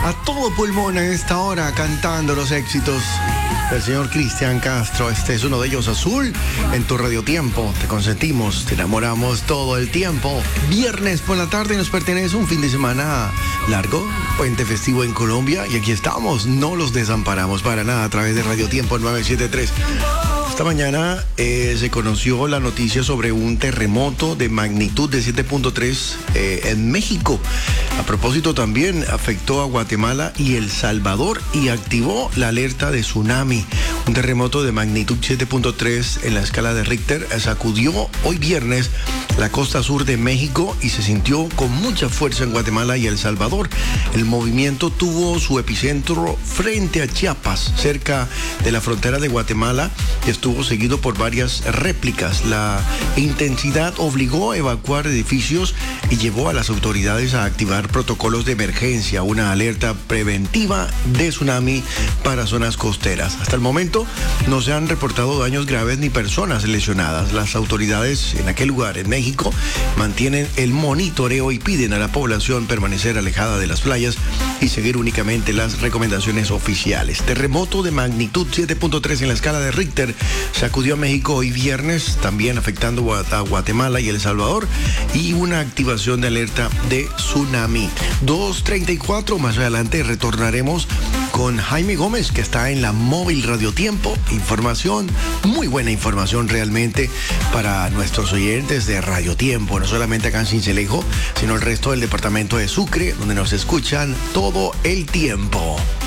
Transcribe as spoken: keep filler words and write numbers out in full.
a todo pulmón en esta hora cantando los éxitos del señor Cristian Castro. Este es uno de ellos, Azul, en tu Radio Tiempo. Te consentimos, te enamoramos todo el tiempo. Viernes por la tarde nos pertenece un fin de semana largo, puente festivo en Colombia, y aquí estamos, no los desamparamos para nada a través de Radio Tiempo nueve siete tres. Esta mañana eh, se conoció la noticia sobre un terremoto de magnitud de siete punto tres eh, en México. A propósito, también afectó a Guatemala y El Salvador y activó la alerta de tsunami. Un terremoto de magnitud siete punto tres en la escala de Richter sacudió hoy viernes la costa sur de México y se sintió con mucha fuerza en Guatemala y El Salvador. El movimiento tuvo su epicentro frente a Chiapas, cerca de la frontera de Guatemala, y estuvo seguido por varias réplicas. La intensidad obligó a evacuar edificios y llevó a las autoridades a activar protocolos de emergencia, una alerta preventiva de tsunami para zonas costeras. Hasta el momento no se han reportado daños graves ni personas lesionadas. Las autoridades en aquel lugar, en México, mantienen el monitoreo y piden a la población permanecer alejada de las playas y seguir únicamente las recomendaciones oficiales. Terremoto de magnitud siete punto tres en la escala de Richter sacudió a México hoy viernes, también afectando a Guatemala y El Salvador, y una activación de alerta de tsunami. dos treinta y cuatro, más adelante retornaremos con Jaime Gómez, que está en la móvil Radio Tiempo. Información, muy buena información realmente para nuestros oyentes de Radio Tiempo, no solamente acá en Sincelejo, sino el resto del departamento de Sucre, donde nos escuchan todo el tiempo.